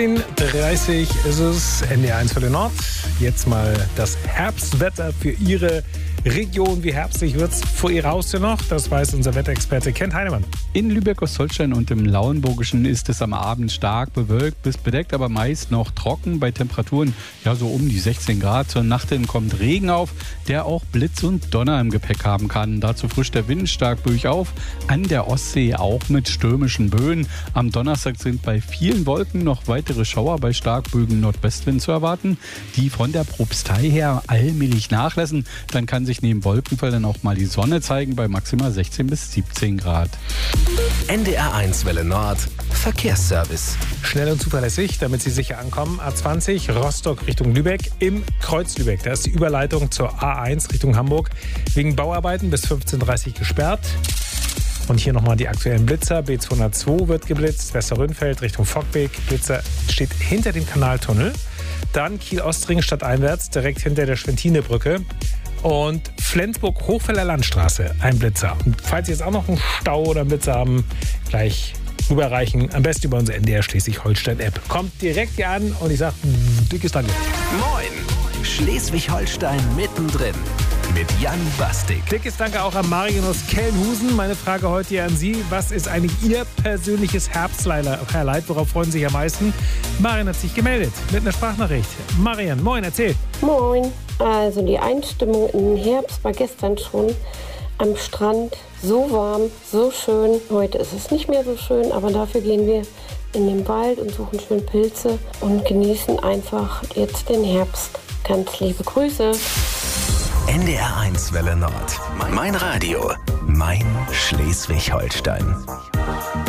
30 ist es, NDR1 für den Nord. Jetzt mal das Herbstwetter für Ihre Region. Wie herbstlich wird es vor Ihrer Haustür noch? Das weiß unser Wetterexperte Kent Heinemann. In Lübeck-Ostholstein und im Lauenburgischen ist es am Abend stark bewölkt bis bedeckt, aber meist noch trocken bei Temperaturen so um die 16 Grad. Zur Nacht hin kommt Regen auf, der auch Blitz und Donner im Gepäck haben kann. Dazu frischt der Wind stark durchauf, an der Ostsee auch mit stürmischen Böen. Am Donnerstag sind bei vielen Wolken noch weitere Schauer bei starkböigem Nordwestwind zu erwarten, die von der Propstei her allmählich nachlassen. Dann kann sich neben Wolkenfeldern auch mal die Sonne zeigen bei maximal 16 bis 17 Grad. NDR1 Welle Nord, Verkehrsservice. Schnell und zuverlässig, damit Sie sicher ankommen. A20 Rostock Richtung Lübeck im Kreuz Lübeck. Da ist die Überleitung zur A1 Richtung Hamburg wegen Bauarbeiten bis 15:30 Uhr gesperrt. Und hier nochmal die aktuellen Blitzer. B202 wird geblitzt, Westerrönfeld Richtung Fockbeek. Blitzer steht hinter dem Kanaltunnel. Dann Kiel-Ostring stadteinwärts, direkt hinter der Schwentinebrücke. Und Flensburg-Hochfelder Landstraße, ein Blitzer. Und falls Sie jetzt auch noch einen Stau oder einen Blitzer haben, gleich rüberreichen. Am besten über unsere NDR Schleswig-Holstein-App. Kommt direkt hier an und ich sage dickes Danke. Moin, Schleswig-Holstein mittendrin mit Jan Bastik. Dickes Danke auch an Marion aus Kellenhusen. Meine Frage heute hier an Sie. Was ist eigentlich Ihr persönliches Herbsthighlight? Worauf freuen Sie sich am meisten? Marion hat sich gemeldet mit einer Sprachnachricht. Marion, moin, erzähl. Moin. Also die Einstimmung in den Herbst war gestern schon am Strand. So warm, so schön. Heute ist es nicht mehr so schön, aber dafür gehen wir in den Wald und suchen schön Pilze und genießen einfach jetzt den Herbst. Ganz liebe Grüße. NDR1 Welle Nord. Mein Radio. Mein Schleswig-Holstein.